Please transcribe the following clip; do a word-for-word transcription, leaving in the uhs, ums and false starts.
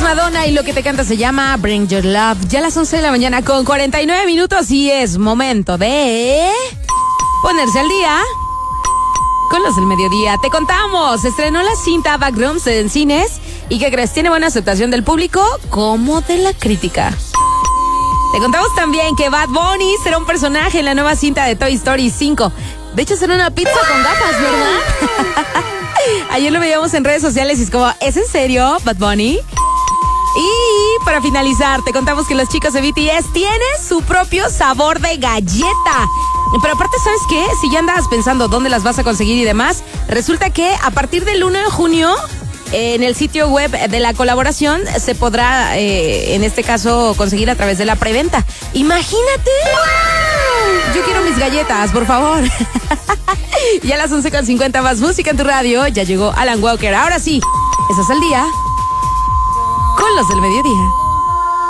Madonna y lo que te canta se llama Bring Your Love. Ya a las once de la mañana con cuarenta y nueve minutos y es momento de ponerse al día con los del mediodía. Te contamos, estrenó la cinta Backrooms en cines y ¿qué crees? Tiene buena aceptación del público como de la crítica. Te contamos también que Bad Bunny será un personaje en la nueva cinta de Toy Story cinco. De hecho, será una pizza con gafas, ¿verdad? Ayer lo veíamos en redes sociales y es como, ¿es en serio, Bad Bunny? Y para finalizar, te contamos que los chicos de B T S tienen su propio sabor de galleta. Pero aparte, ¿sabes qué? Si ya andas pensando dónde las vas a conseguir y demás, resulta que a partir del uno de junio, en el sitio web de la colaboración, se podrá, eh, en este caso, conseguir a través de la preventa. ¡Imagínate! Yo quiero mis galletas, por favor. Y a las once con cincuenta más música en tu radio, ya llegó Alan Walker. Ahora sí, estás al día con los del mediodía.